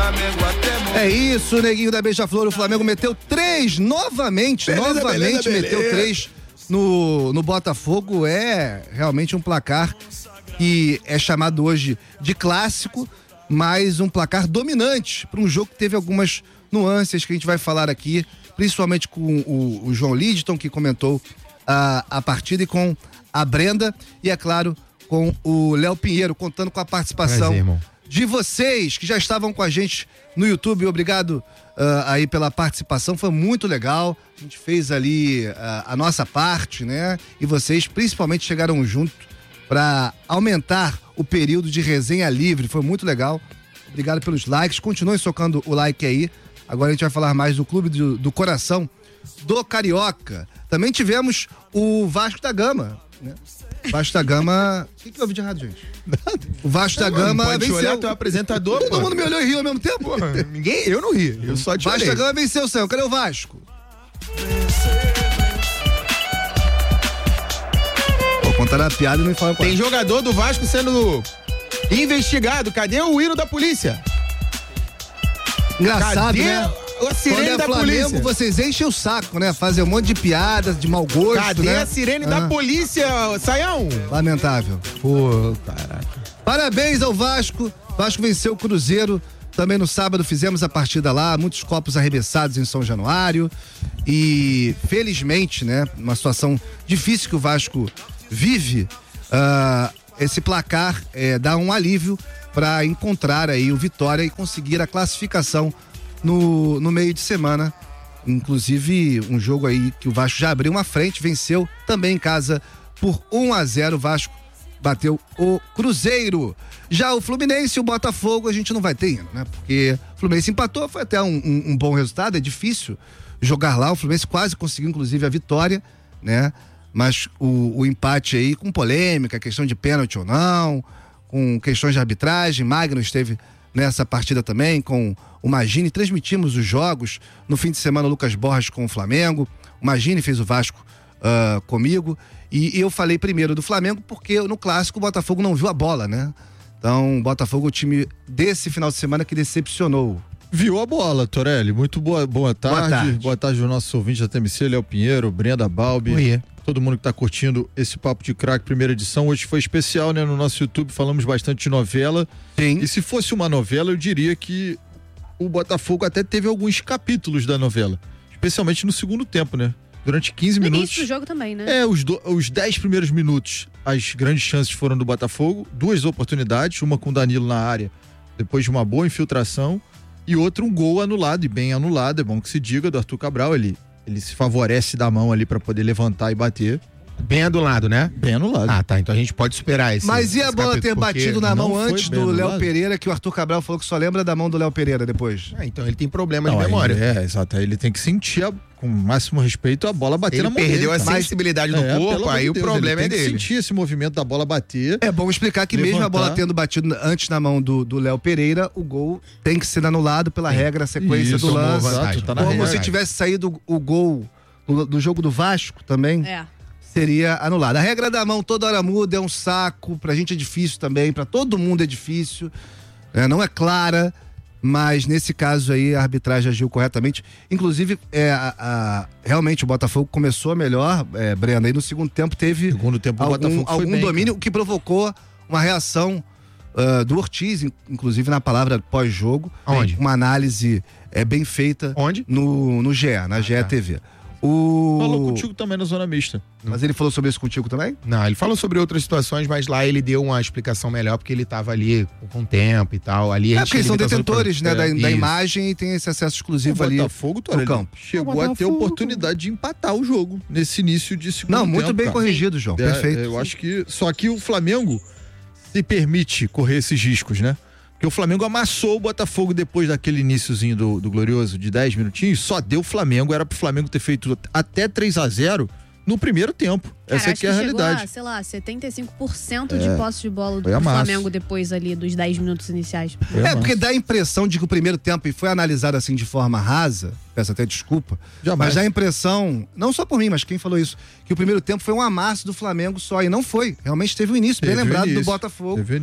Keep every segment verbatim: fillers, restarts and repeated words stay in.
É isso, neguinho da Beija-Flor, o Flamengo meteu três novamente, beleza, novamente beleza, meteu beleza. três no, no Botafogo. É realmente um placar que é chamado hoje de clássico, mas um placar dominante para um jogo que teve algumas nuances que a gente vai falar aqui, principalmente com o, o João Lidton, que comentou a, a partida, e com a Brenda, e é claro, com o Léo Pinheiro, contando com a participação Prazer, de vocês que já estavam com a gente no YouTube. Obrigado uh, aí pela participação, foi muito legal. A gente fez ali uh, a nossa parte, né? E vocês principalmente chegaram junto para aumentar o período de resenha livre, foi muito legal. Obrigado pelos likes, continuem socando o like aí. Agora a gente vai falar mais do Clube do, do Coração do Carioca. Também tivemos o Vasco da Gama, né? Vasco da Gama... O que, que houve de errado, gente? O Vasco da Gama pode venceu. Olhar, tu é apresentador, Todo pô. mundo me olhou e riu ao mesmo tempo. Porra, ninguém, eu não ri, eu só te Vasco da Gama venceu o céu. Cadê o Vasco? Vou contar a piada e não me fala qual. Tem jogador do Vasco sendo investigado. Cadê o hino da polícia? Engraçado, Cadê né? a sirene Quando é da Flamengo, polícia? Vocês enchem o saco, né? Fazem um monte de piadas, de mau gosto, Cadê né? a sirene ah. da polícia, Saião? Lamentável. Pô, caraca. Parabéns ao Vasco. Vasco venceu o Cruzeiro. Também no sábado fizemos a partida lá, muitos copos arremessados em São Januário. E felizmente, né? Uma situação difícil que o Vasco vive. Uh, esse placar eh, dá um alívio para encontrar aí o Vitória e conseguir a classificação no, no meio de semana. Inclusive um jogo aí que o Vasco já abriu uma frente, venceu também em casa por um a zero. O Vasco bateu o Cruzeiro. Já o Fluminense e o Botafogo a gente não vai ter, né? Porque o Fluminense empatou, foi até um, um, um bom resultado, é difícil jogar lá. O Fluminense quase conseguiu inclusive a vitória, né? Mas o, o empate aí com polêmica, questão de pênalti ou não, com questões de arbitragem. Magno esteve nessa partida também com o Magini. Transmitimos os jogos no fim de semana, o Lucas Borges com o Flamengo. O Magini fez o Vasco uh, comigo. E, e eu falei primeiro do Flamengo porque no clássico o Botafogo não viu a bola, né? Então, o Botafogo, o time desse final de semana que decepcionou. Viu a bola, Torelli. Muito boa, boa tarde. Boa tarde, boa tarde aos nossos ouvintes da T M C, Léo Pinheiro, Brenda Balbi. Oi. Todo mundo que tá curtindo esse Papo de Craque, primeira edição. Hoje foi especial, né? No nosso YouTube falamos bastante de novela. Sim. E se fosse uma novela, eu diria que o Botafogo até teve alguns capítulos da novela. Especialmente no segundo tempo, né? Durante quinze no minutos. início do jogo também, né? É, os, do, os dez primeiros minutos, as grandes chances foram do Botafogo. Duas oportunidades, uma com o Danilo na área, depois de uma boa infiltração. E outro, um gol anulado, e bem anulado, é bom que se diga, do Arthur Cabral. Ele, ele se favorece da mão ali pra poder levantar e bater. Bem anulado, né? Bem anulado. Ah, tá. Então a gente pode superar esse. Mas e a bola ter batido na mão antes do Léo Pereira, que o Arthur Cabral falou que só lembra da mão do Léo Pereira depois? Ah, então ele tem problema Não, de memória. Ele, é, exato. Ele tem que sentir, a, com o máximo respeito, a bola bater ele na mão dele. Ele perdeu a cara. sensibilidade do é, corpo, aí de o Deus, problema ele é tem dele. Que sentir esse movimento da bola bater. É bom explicar que levantar. Mesmo a bola tendo batido antes na mão do Léo Pereira, o gol tem que ser anulado pela Sim. regra, a sequência Isso, do lance. Exato, tá na Como regra. se tivesse saído o gol do, do jogo do Vasco também. É. Seria anulado. A regra da mão toda hora muda, é um saco, pra gente é difícil também, pra todo mundo é difícil, é, não é clara, mas nesse caso aí a arbitragem agiu corretamente. Inclusive, é, a, a, realmente o Botafogo começou melhor, é, Brenda, aí no segundo tempo teve segundo tempo, algum, o Botafogo foi algum bem, domínio cara. que provocou uma reação uh, do Ortiz, inclusive na palavra pós-jogo. Onde? Uma análise é, bem feita. Onde? No, no G E, na ah, G E tá. T V. O... Falou contigo também na zona mista. Mas ele falou sobre isso contigo também? Não, ele falou sobre outras situações, mas lá ele deu uma explicação melhor, porque ele tava ali com tempo e tal. Ali é porque eles são detentores, né, é, da, da isso. imagem e tem esse acesso exclusivo o ali Botafogo, no campo. Chegou a ter oportunidade de empatar o jogo nesse início de segundo Não, tempo. muito bem cara. corrigido, João. É, Perfeito. Eu acho que só que o Flamengo se permite correr esses riscos, né? Porque o Flamengo amassou o Botafogo depois daquele iniciozinho do, do Glorioso de dez minutinhos, só deu o Flamengo, era pro Flamengo ter feito até três a zero no primeiro tempo. Cara, Essa acho aqui é a que realidade. chegou a, sei lá, setenta e cinco por cento É. de posse de bola do Foi amasso. Flamengo depois ali dos dez minutos iniciais. Foi É, amasso. porque dá a impressão de que o primeiro tempo, e foi analisado assim de forma rasa, peço até desculpa, Jamais. mas dá a impressão, não só por mim, mas quem falou isso, que o primeiro tempo foi um amasso do Flamengo só, e não foi. Realmente teve o início, bem Teve o lembrado início, do Botafogo. Teve o início.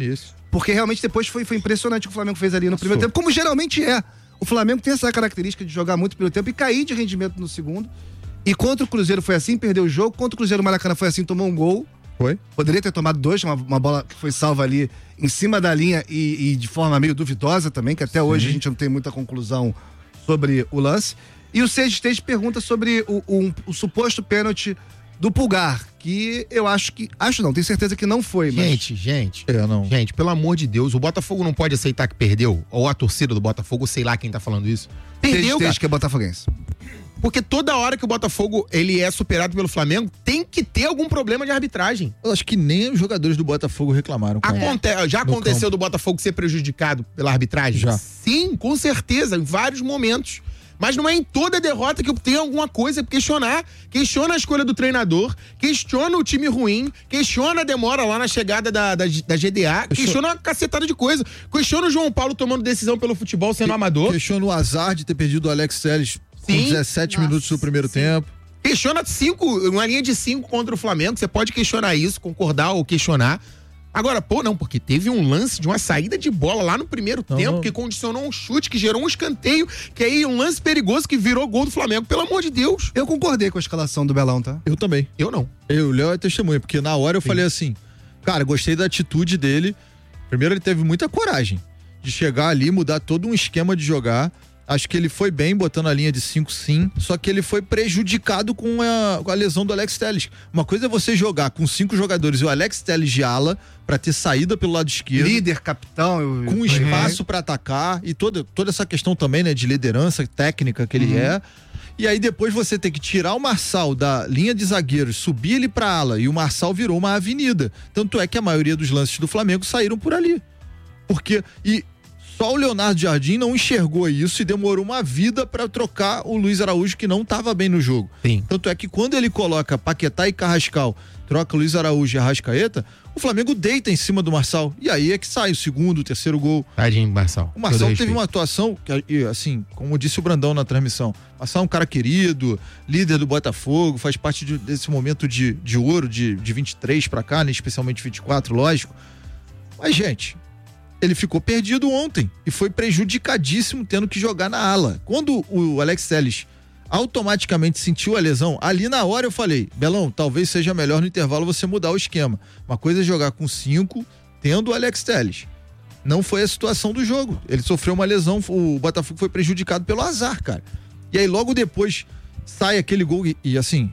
Porque realmente depois foi, foi impressionante o que o Flamengo fez ali no primeiro tempo, como geralmente é. O Flamengo tem essa característica de jogar muito pelo tempo e cair de rendimento no segundo. E contra o Cruzeiro foi assim, perdeu o jogo. Contra o Cruzeiro, o Maracanã foi assim, tomou um gol. Foi? Poderia ter tomado dois, uma, uma bola que foi salva ali em cima da linha e, e de forma meio duvidosa também, que até hoje a gente não tem muita conclusão sobre o lance. E o Sage Stage pergunta sobre o, o, o suposto pênalti do Pulgar, que eu acho que... Acho não, tenho certeza que não foi, mas... Gente, gente, É, não. gente, pelo amor de Deus, o Botafogo não pode aceitar que perdeu, ou a torcida do Botafogo, sei lá quem tá falando isso. Sage Perdeu, cara. Stage que é botafoguense. Porque toda hora que o Botafogo ele é superado pelo Flamengo, tem que ter algum problema de arbitragem. Eu acho que nem os jogadores do Botafogo reclamaram. cara. Aconte- Já No aconteceu campo. do Botafogo ser prejudicado pela arbitragem? Já. Sim, com certeza, em vários momentos. Mas não é em toda derrota que tem alguma coisa pra questionar. Questiona a escolha do treinador, questiona o time ruim, questiona a demora lá na chegada da, da, da G D A, questiona uma cacetada de coisa. Questiona o João Paulo tomando decisão pelo futebol sendo amador. Questiona o azar de ter perdido o Alex Telles com Sim. dezessete Nossa, minutos do primeiro sim. tempo. Questiona cinco, uma linha de cinco contra o Flamengo. Você pode questionar isso, concordar ou questionar. Agora, pô, não, porque teve um lance de uma saída de bola lá no primeiro Não, tempo não. que condicionou um chute, que gerou um escanteio, que aí um lance perigoso que virou gol do Flamengo. Pelo amor de Deus. Eu concordei com a escalação do Belão, tá? Eu também. Eu não. Eu, o Léo é testemunha, porque na hora eu falei assim, cara, gostei da atitude dele. Primeiro, ele teve muita coragem de chegar ali, mudar todo um esquema de jogar. Acho que ele foi bem botando a linha de cinco, sim. Só que ele foi prejudicado com a, com a lesão do Alex Telles. Uma coisa é você jogar com cinco jogadores e o Alex Telles de ala pra ter saída pelo lado esquerdo. Líder, capitão... Eu, Com espaço pra atacar e toda, toda essa questão também, né, de liderança técnica que ele é. E aí depois você tem que tirar o Marçal da linha de zagueiros, subir ele pra ala e o Marçal virou uma avenida. Tanto é que a maioria dos lances do Flamengo saíram por ali. Porque e só o Leonardo Jardim não enxergou isso e demorou uma vida pra trocar o Luiz Araújo, que não tava bem no jogo. Sim. Tanto é que quando ele coloca Paquetá e Carrascal, troca Luiz Araújo e Arrascaeta, o Flamengo deita em cima do Marçal. E aí é que sai o segundo, o terceiro gol. Tadinho, Marçal. O Marçal Todo teve respeito. uma atuação, que, assim, como disse o Brandão na transmissão, o Marçal é um cara querido, líder do Botafogo, faz parte de- desse momento de, de ouro, de, de vinte e três pra cá, né, especialmente vinte e quatro, lógico. Mas, gente, ele ficou perdido ontem e foi prejudicadíssimo tendo que jogar na ala. Quando o Alex Telles automaticamente sentiu a lesão, ali na hora eu falei, Belão, talvez seja melhor no intervalo você mudar o esquema. Uma coisa é jogar com cinco, tendo o Alex Telles. Não foi a situação do jogo. Ele sofreu uma lesão, o Botafogo foi prejudicado pelo azar, cara. E aí logo depois sai aquele gol e, e assim,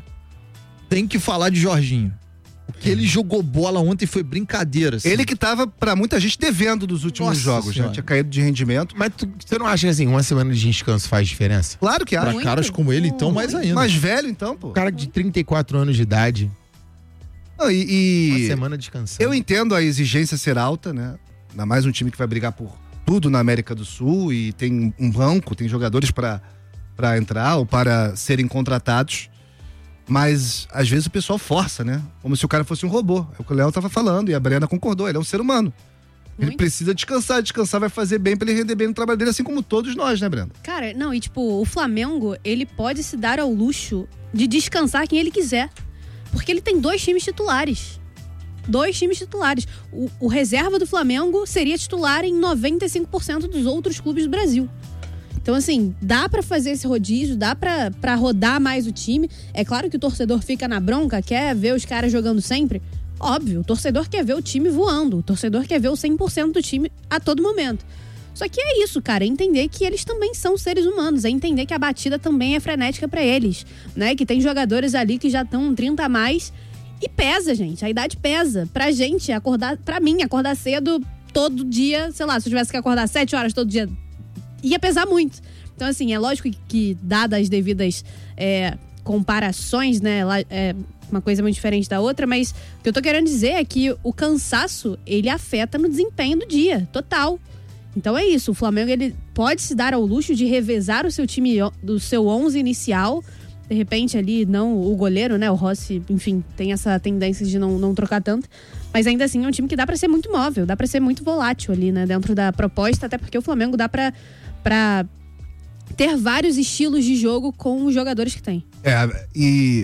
tem que falar de Jorginho. O que ele jogou bola ontem foi brincadeira. assim. Ele que tava, pra muita gente, devendo dos últimos Nossa jogos, já Senhora. tinha caído de rendimento. Mas tu- você não acha que assim, uma semana de descanso faz diferença? Claro que Pra acha. Muito. caras como ele, então, mais ainda. Mais velho, então, pô. Um cara de trinta e quatro anos de idade, Não, e... uma e... semana descansando. Eu entendo a exigência ser alta, né? Ainda mais um time que vai brigar por tudo na América do Sul e tem um banco, tem jogadores pra para entrar ou para serem contratados. Mas às vezes o pessoal força, né? Como se o cara fosse um robô. É o que o Léo tava falando e a Brena concordou. Ele é um ser humano. Ele Muito. precisa descansar. Descansar vai fazer bem pra ele render bem no trabalho dele, assim como todos nós, né, Brenda? Cara, não, e tipo, o Flamengo, ele pode se dar ao luxo de descansar quem ele quiser. Porque ele tem dois times titulares. Dois times titulares. O, o reserva do Flamengo seria titular em noventa e cinco por cento dos outros clubes do Brasil. Então, assim, dá pra fazer esse rodízio, dá pra, pra rodar mais o time. É claro que o torcedor fica na bronca, quer ver os caras jogando sempre. Óbvio, o torcedor quer ver o time voando. O torcedor quer ver o cem por cento do time a todo momento. Só que é isso, cara, é entender que eles também são seres humanos, é entender que a batida também é frenética pra eles, né? Que tem jogadores ali que já estão trinta a mais e pesa, gente, a idade pesa. Pra gente acordar, pra mim, acordar cedo todo dia, sei lá, se eu tivesse que acordar sete horas todo dia, ia pesar muito. Então, assim, é lógico que, que dadas as devidas é, comparações, né, lá, é uma coisa muito diferente da outra, mas o que eu tô querendo dizer é que o cansaço, ele afeta no desempenho do dia, total. Então é isso, o Flamengo, ele pode se dar ao luxo de revezar o seu time, do seu onze inicial, de repente ali, não o goleiro, né, o Rossi, enfim, tem essa tendência de não, não trocar tanto, mas ainda assim é um time que dá pra ser muito móvel, dá pra ser muito volátil ali, né, dentro da proposta, até porque o Flamengo dá pra, pra ter vários estilos de jogo com os jogadores que tem. É, e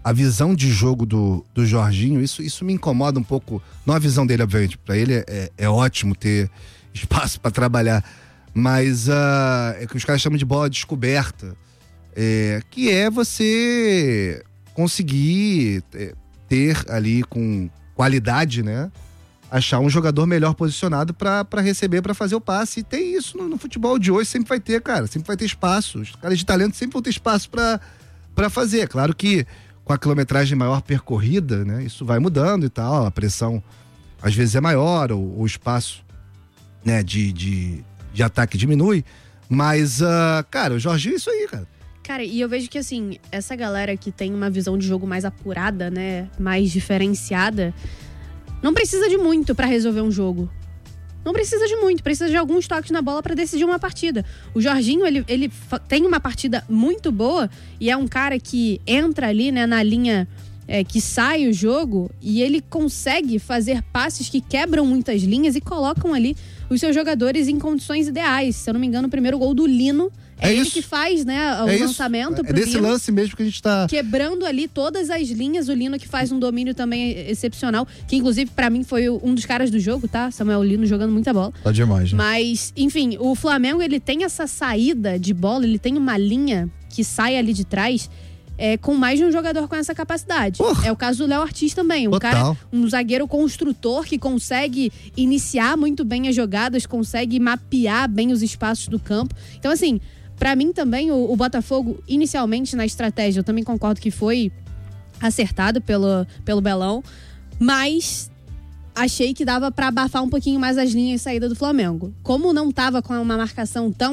a visão de jogo do, do Jorginho, isso, isso me incomoda um pouco. Não a visão dele, obviamente. Pra ele é, é, é ótimo ter espaço para trabalhar. Mas uh, é que os caras chamam de bola descoberta. É, que é você conseguir é, ter ali com qualidade, né? Achar um jogador melhor posicionado pra, pra receber, pra fazer o passe. E tem isso no, no futebol de hoje, sempre vai ter, cara. Sempre vai ter espaço. Os caras de talento sempre vão ter espaço pra, pra fazer. Claro que com a quilometragem maior percorrida, né? Isso vai mudando e tal. A pressão às vezes é maior, o, o espaço, né, de, de, de ataque diminui. Mas, uh, cara, o Jorginho é isso aí, cara. Cara, e eu vejo que, assim, essa galera que tem uma visão de jogo mais apurada, né? Mais diferenciada, não precisa de muito pra resolver um jogo. Não precisa de muito, precisa de alguns toques na bola pra decidir uma partida. O Jorginho, ele, ele tem uma partida muito boa e é um cara que entra ali, né, na linha é, que sai o jogo e ele consegue fazer passes que quebram muitas linhas e colocam ali os seus jogadores em condições ideais. Se eu não me engano, o primeiro gol do Lino é, é ele isso. que faz, né, o é lançamento isso. pro É desse Lino, lance mesmo que a gente tá... quebrando ali todas as linhas. O Lino que faz um domínio também excepcional, que inclusive pra mim foi um dos caras do jogo, tá? Samuel Lino jogando muita bola. Tá demais, né? Mas, enfim, o Flamengo, ele tem essa saída de bola, ele tem uma linha que sai ali de trás é, com mais de um jogador com essa capacidade. Porra. É o caso do Léo Ortiz também. Um Total. cara, um zagueiro construtor que consegue iniciar muito bem as jogadas, consegue mapear bem os espaços do campo. Então, assim, pra mim também, o, o Botafogo, inicialmente na estratégia, eu também concordo que foi acertado pelo, pelo Belão, mas achei que dava pra abafar um pouquinho mais as linhas de saída do Flamengo. Como não tava com uma marcação tão